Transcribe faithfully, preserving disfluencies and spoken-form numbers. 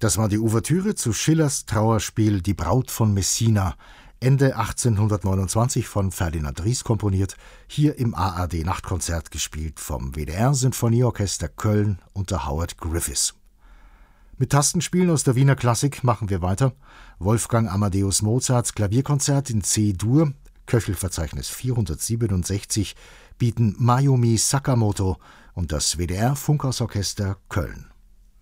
Das war die Ouvertüre zu Schillers Trauerspiel Die Braut von Messina, Ende achtzehnhundertneunundzwanzig von Ferdinand Ries komponiert, hier im A R D-Nachtkonzert gespielt vom W D R-Sinfonieorchester Köln unter Howard Griffiths. Mit Tastenspielen aus der Wiener Klassik machen wir weiter. Wolfgang Amadeus Mozarts Klavierkonzert in C-Dur, Köchelverzeichnis vierhundertsiebenundsechzig, bieten Mayumi Sakamoto und das W D R-Funkhausorchester Köln.